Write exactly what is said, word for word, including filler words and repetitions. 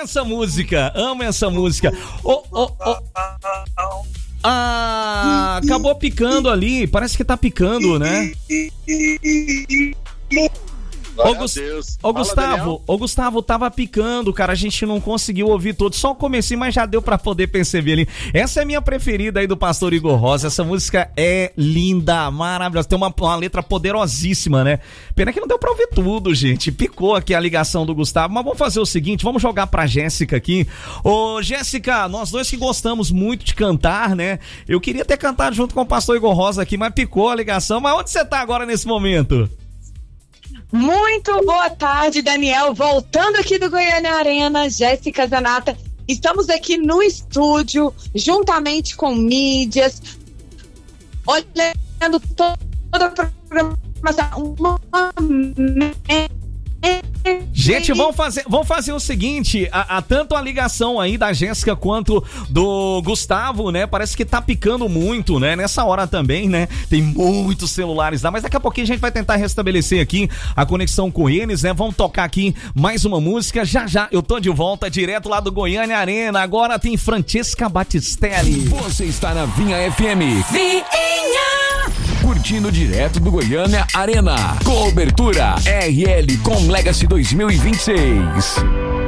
essa música, amo essa música. Ô, ô, ô. Ah, acabou picando ali, parece que tá picando, né? Ô, Gus... Ô Gustavo, ô Gustavo, tava picando, cara, a gente não conseguiu ouvir todo, só o comecinho, mas já deu pra poder perceber ali. Essa é a minha preferida aí do Pastor Igor Rosa, essa música é linda, maravilhosa, tem uma, uma letra poderosíssima, né? Pena que não deu pra ouvir tudo, gente, picou aqui a ligação do Gustavo, mas vamos fazer o seguinte, vamos jogar pra Jéssica aqui. Ô Jéssica, nós dois que gostamos muito de cantar, né? Eu queria ter cantado junto com o Pastor Igor Rosa aqui, mas picou a ligação, mas onde você tá agora nesse momento? Muito boa tarde, Daniel. Voltando aqui do Goiânia Arena, Jéssica Zanata. Estamos aqui no estúdio, juntamente com mídias, olhando toda a programação. Gente, vamos fazer, vamos fazer o seguinte, a, a, tanto a ligação aí da Jéssica quanto do Gustavo, né, parece que tá picando muito, né, nessa hora também, né, tem muitos celulares lá, mas daqui a pouquinho a gente vai tentar restabelecer aqui a conexão com eles, né, vamos tocar aqui mais uma música, já já eu tô de volta direto lá do Goiânia Arena, agora tem Francesca Battistelli. Você está na Vinha F M. Vinha! Curtindo direto do Goiânia Arena. Cobertura R L com Legacy dois mil e vinte e seis.